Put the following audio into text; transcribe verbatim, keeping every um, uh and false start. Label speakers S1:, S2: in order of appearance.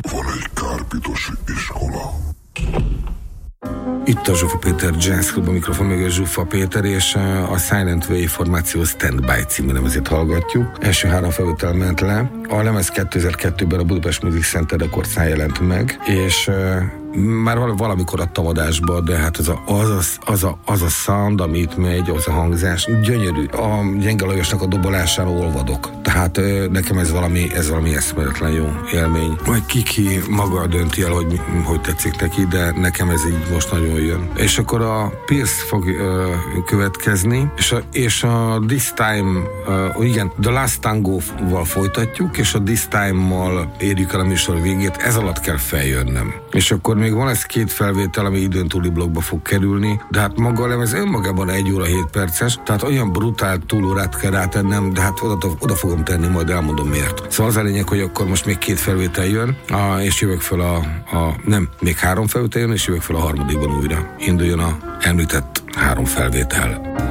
S1: van egy kárpitos iskola.
S2: Itt a Zsufa Péter Jazz Club, a mikrofon mögött Zsufa Péter, és a Silent Way formáció Stand By című lemezét hallgatjuk. Első három felvétel ment le. A lemez kétezer-kettőben a Budapest Music Center rekordszám jelent meg, és már valamikor adtam adásba, de hát az a, az, a, az, a, az a sound, amit megy, az a hangzás, gyönyörű. A Gyenge Lajosnak a dobolásán olvadok. Tehát nekem ez valami, ez valami eszméletlen jó élmény. Majd Kiki maga dönti el, hogy, hogy tetszik neki, de nekem ez így most nagyon jön. És akkor a Pierce fog uh, következni, és a, és a This Time, uh, igen, The Last Tango-val folytatjuk, és a This Time-mal érjük el a műsor végét, ez alatt kell feljönnöm. És akkor még van ez két felvétel, ami időn túli blogba fog kerülni, de hát maga a lemez önmagában egy óra hét perces, tehát olyan brutál túlórát kell rátennem, de hát oda, oda fogom tenni, majd elmondom miért. Szóval az a lényeg, hogy akkor most még két felvétel jön, a, és jövök föl a, a, nem, még három felvétel jön, és jövök föl a harmadikban újra. Induljon a említett három felvétel.